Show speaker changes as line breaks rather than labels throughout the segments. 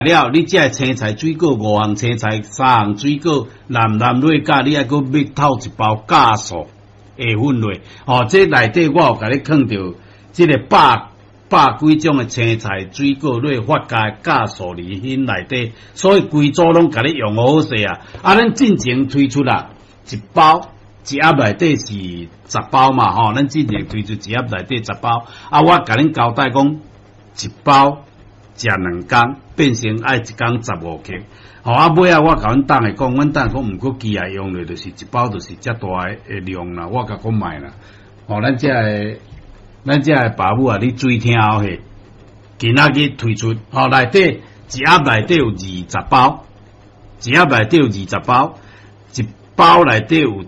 了，你这青菜水果5项青菜3项水果，蓝蕊甲你还佫要透一包酵素下粉落。哦，这内底我有甲你放着这个百几种的青菜水果类发酵酵素里因内底，所以规组拢甲你用好势啊！啊，咱进前推出啦，一包一盒内底是10包嘛，吼，咱进前推出一盒内底10包，啊，我甲恁交代讲，一包食2天，变成爱一天15克。吼，啊，尾啊，我甲阮当下讲，阮当下讲毋过机械用咧，就是一包就是遮大诶量啦，我甲讲卖啦。吼，咱遮个爸母啊，你注意听好嘿。今仔日推出，吼，内底一盒内底有20包，一盒内底有20包，一包内底有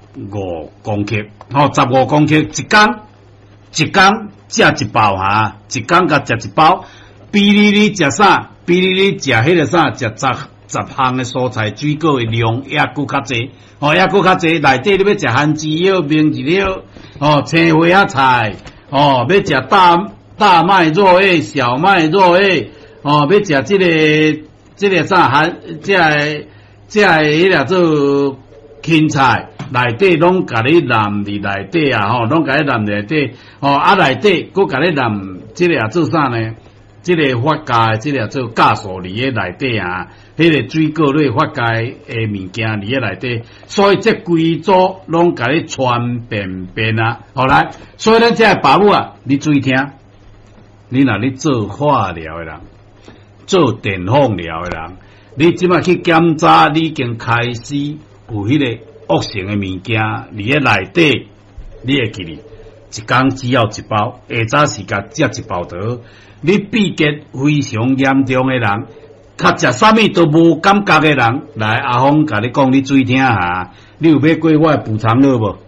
15公克，吼，15公克，一天食一包哈，一天甲食一包。比你食啥？比你食迄个啥？食10项的蔬菜水果的量也佫较济，哦，也佫较济。内底你要食番薯叶、明子叶，哦，青花仔菜，哦，要食大麦肉叶、小麦肉叶，哦，要食这个啥这个迄个做芹菜，内底拢甲你淋伫内底啊，吼，拢甲你淋内底，哦，啊内底佫甲你淋这个做啥呢？这个发酵，这个做酵素里诶内底啊，迄个水果类发酵诶物件里诶内底，所以这规组拢甲你传遍啊。好来，所以咱这爸母啊，你注意听，你若你做化疗诶人，做电放疗诶人，你即摆去检查，你已经开始有迄个恶性诶物件里诶内底，你会记哩，一天只要一包，下早时间食一包就好。你闭结非常严重的人，较食啥物都无感觉的人，来阿峰甲你讲，你注意听下，你有买过我的补偿乐无？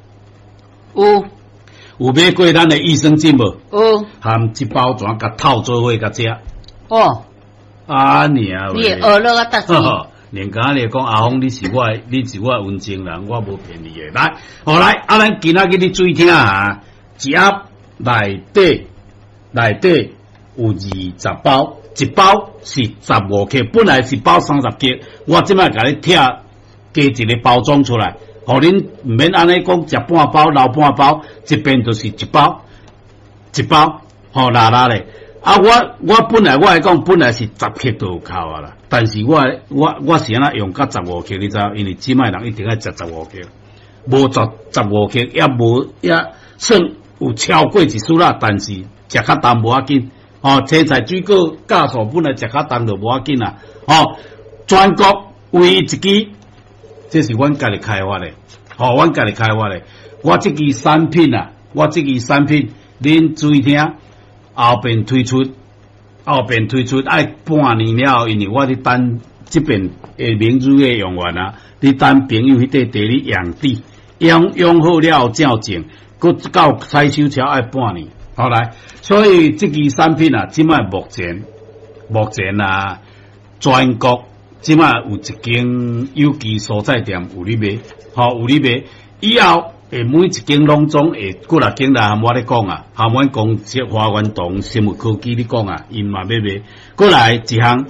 有买过咱的益生菌无？有，含一包全甲套做伙甲食。哦，啊你啊，你学了啊，大姐。连讲你讲阿峰，你是我文青人，我无骗你的。来，好来，啊咱今仔日你注意听下，一盒内底。有20包，一包是15克，本来是包30克，我即摆甲你加一个包装出来，互恁毋免安尼讲食半包留半包，一边就是一包，吼拉咧。啊，我本来讲本来是10克都有扣啊啦，但是我是安那用到15克，你知道？因为即摆人一定要食15克，无15克也算有超过一丝啦，但是食较重无要紧。哦，青菜水果酵素本来食较重就无要紧啦。哦，全国唯一一支，这是阮家己开发的。哦，阮家己开发的。我这支产品，恁注意听，后边推出爱半年了，因为我伫等这边的明珠的用完啊，你等朋友迄块地里用好了照正，佮到采收才爱半年。好来，所以这支产品啊，即摆目前啊，全国即摆有一间有机蔬菜店有咧卖，有咧卖。以后每一间拢总会过来间来含我咧讲啊，含阮公司花园堂生物科技咧讲啊，因嘛要卖。过来一项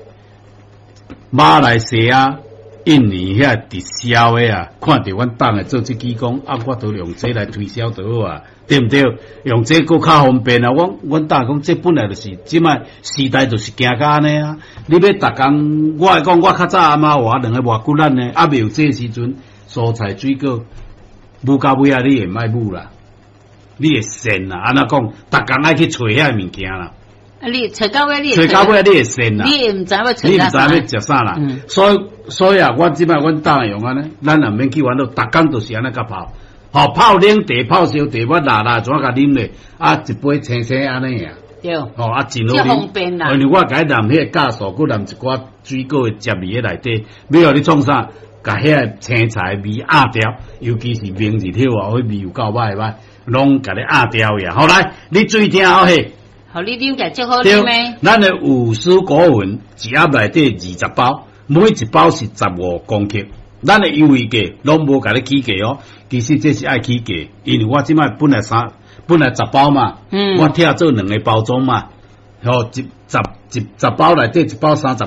马来西亚、印尼遐直销的啊，看到阮党诶做这支讲啊，我都用这来推销就好啊。对不对？用这个较方便啊！阮大讲，这本来就是即摆时代就是行到安尼啊！你要逐工，我来讲，我较早阿妈话2个外骨力呢，啊，未有这时阵蔬菜水果，母到尾啊，你会卖母啦，你会闲啦，安那讲，逐工爱去找遐物件啦。啊，你找到尾你会闲啦，你毋知要食啥啦。所以啊，我即摆阮当用安尼，咱也免去玩到，逐工就是安尼甲泡。哦，泡冷茶、泡烧茶，我拉怎甲啉咧？啊，一杯青青安尼啊。对。哦，啊，真好啉。这方便啦。因为我甲伊淋迄个酵素，佮淋一寡水果的汁味喺内底，要互你创啥？甲遐个青菜味压掉，尤其是明日头啊，迄味有够歹，拢甲你压掉呀。好来，你注意听好嘿。互你啉起足好啉咩？咱的五丝果粉一盒内底20包，每一包是15公克。咱的优惠价拢无甲你起价哦，其实这是爱起价，因为我即摆本来10包嘛，我拆做2个包装嘛， 吼，十包内底一包30